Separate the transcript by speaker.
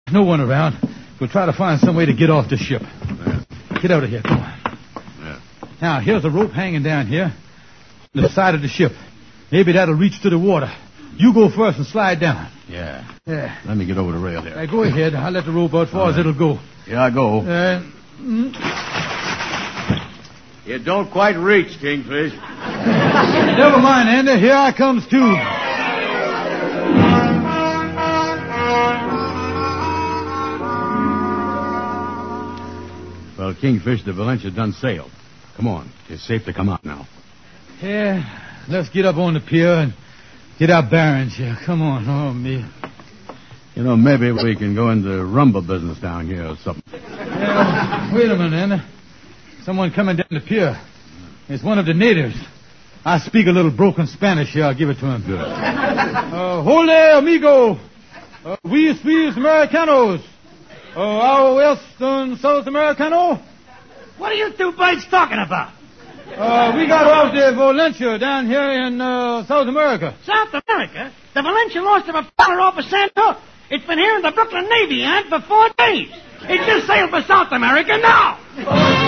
Speaker 1: No one around. We'll try to find some way to get off the ship.
Speaker 2: Yeah.
Speaker 1: Get out of here. Come on.
Speaker 2: Yeah.
Speaker 1: Now, here's a rope hanging down here on the side of the ship. Maybe that'll reach to the water. You go first and slide down.
Speaker 2: Yeah.
Speaker 1: Yeah.
Speaker 2: Let me get over the rail here.
Speaker 1: Go ahead. I'll let the rope out as far as it'll go.
Speaker 2: Here I go.
Speaker 3: You don't quite reach, Kingfish.
Speaker 1: Never mind, Andy. Here I comes, too.
Speaker 2: Well, Kingfish, the Valentia done sailed. Come on. It's safe to come out now.
Speaker 1: Yeah. Let's get up on the pier and get our bearings here. Come on. Oh, me.
Speaker 2: You know, maybe we can go into rumble business down here or something.
Speaker 1: Yeah, wait a minute, Andy. Someone coming down the pier. It's one of the natives. I speak a little broken Spanish here. I'll give it to him.
Speaker 2: Good.
Speaker 1: Hola, amigo. We speak Americanos. Our Western South Americano.
Speaker 4: What are you two birds talking about?
Speaker 1: We got off the Valentia down here in South America.
Speaker 4: South America? The Valentia lost of a fella off of San Hook. It's been here in the Brooklyn Navy Yard for 4 days. It just sailed for South America now.